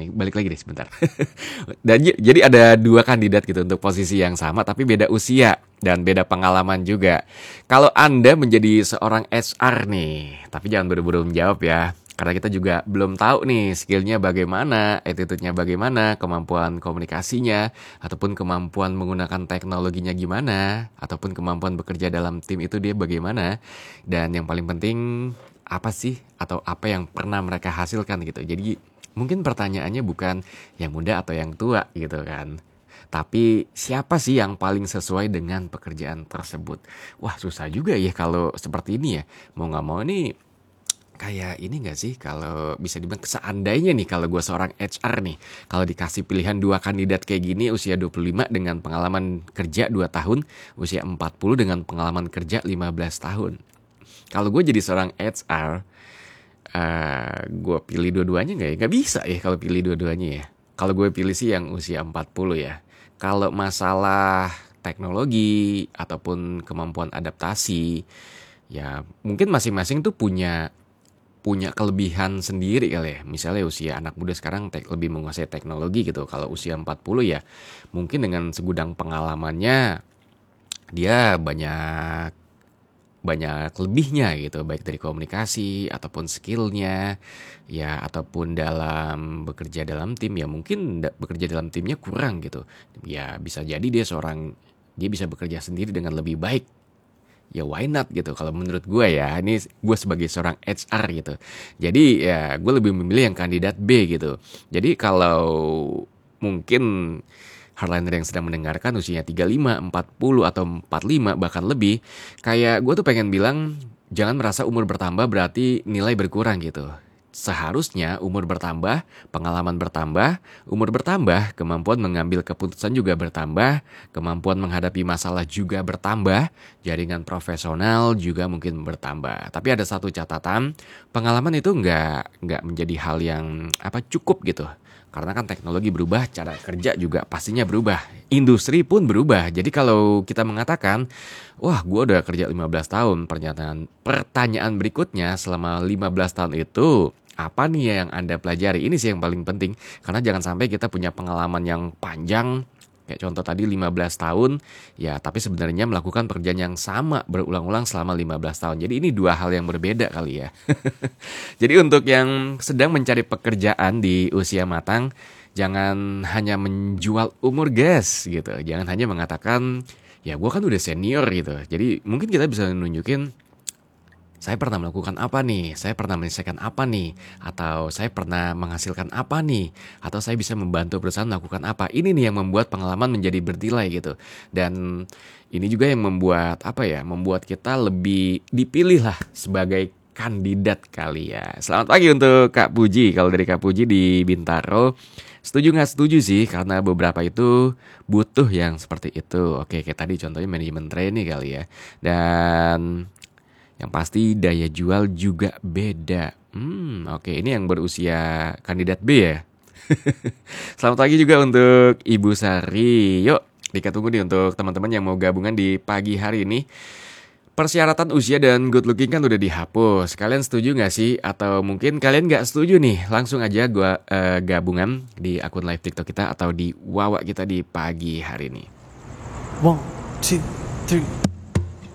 nih, balik lagi deh sebentar. Dan jadi ada dua kandidat gitu untuk posisi yang sama tapi beda usia dan beda pengalaman juga. Kalau Anda menjadi seorang HR nih, tapi jangan buru-buru menjawab ya. Karena kita juga belum tahu nih skillnya bagaimana, attitude-nya bagaimana, kemampuan komunikasinya, ataupun kemampuan menggunakan teknologinya gimana, ataupun kemampuan bekerja dalam tim itu dia bagaimana. Dan yang paling penting apa sih atau apa yang pernah mereka hasilkan gitu. Jadi mungkin pertanyaannya bukan yang muda atau yang tua gitu kan. Tapi siapa sih yang paling sesuai dengan pekerjaan tersebut? Wah susah juga ya kalau seperti ini ya. Mau gak mau nih kayak ini gak sih kalau bisa dibilang seandainya nih kalau gue seorang HR nih. Kalau dikasih pilihan dua kandidat kayak gini usia 25 dengan pengalaman kerja 2 tahun. Usia 40 dengan pengalaman kerja 15 tahun. Kalau gue jadi seorang HR, gue pilih dua-duanya nggak ya? Nggak bisa ya kalau pilih dua-duanya ya. Kalau gue pilih sih yang usia 40 ya. Kalau masalah teknologi ataupun kemampuan adaptasi, ya mungkin masing-masing tuh punya punya kelebihan sendiri kali ya. Misalnya usia anak muda sekarang lebih menguasai teknologi gitu. Kalau usia 40 ya mungkin dengan segudang pengalamannya dia banyak banyak lebihnya gitu, baik dari komunikasi ataupun skillnya ya, ataupun dalam bekerja dalam tim ya mungkin bekerja dalam timnya kurang gitu ya, bisa jadi dia bisa bekerja sendiri dengan lebih baik. Ya why not gitu kalau menurut gue ya, ini gue sebagai seorang HR gitu, jadi ya gue lebih memilih yang kandidat B gitu. Jadi kalau mungkin hardliner yang sedang mendengarkan usianya 35, 40 atau 45 bahkan lebih, kayak gue tuh pengen bilang jangan merasa umur bertambah berarti nilai berkurang gitu. Seharusnya umur bertambah, pengalaman bertambah, umur bertambah, kemampuan mengambil keputusan juga bertambah, kemampuan menghadapi masalah juga bertambah, jaringan profesional juga mungkin bertambah. Tapi ada satu catatan, pengalaman itu nggak menjadi hal yang cukup gitu. Karena kan teknologi berubah, cara kerja juga pastinya berubah. Industri pun berubah. Jadi kalau kita mengatakan, wah gue udah kerja 15 tahun, pertanyaan berikutnya selama 15 tahun itu, apa nih yang Anda pelajari? Ini sih yang paling penting. Karena jangan sampai kita punya pengalaman yang panjang, kayak contoh tadi 15 tahun, ya tapi sebenarnya melakukan pekerjaan yang sama berulang-ulang selama 15 tahun. Jadi ini dua hal yang berbeda kali ya. Jadi untuk yang sedang mencari pekerjaan di usia matang, jangan hanya menjual umur guys gitu. Jangan hanya mengatakan, ya gue kan udah senior gitu. Jadi mungkin kita bisa nunjukin, saya pernah melakukan apa nih, saya pernah menyelesaikan apa nih, atau saya pernah menghasilkan apa nih, atau saya bisa membantu perusahaan melakukan apa. Ini nih yang membuat pengalaman menjadi bernilai gitu. Dan ini juga yang membuat kita lebih dipilih lah sebagai kandidat kali ya. Selamat pagi untuk Kak Puji. Kalau dari Kak Puji di Bintaro, setuju nggak setuju sih? Karena beberapa itu butuh yang seperti itu. Oke, kayak tadi contohnya manajemen training kali ya. Dan yang pasti daya jual juga beda. Oke, ini yang berusia kandidat B ya. Selamat pagi juga untuk Ibu Sari. Yuk, Dika tunggu nih untuk teman-teman yang mau gabungan di pagi hari ini. Persyaratan usia dan good looking kan udah dihapus. Kalian setuju gak sih? Atau mungkin kalian gak setuju nih? Langsung aja gua gabungan di akun live TikTok kita atau di Wawa kita di pagi hari ini. 1, 2, 3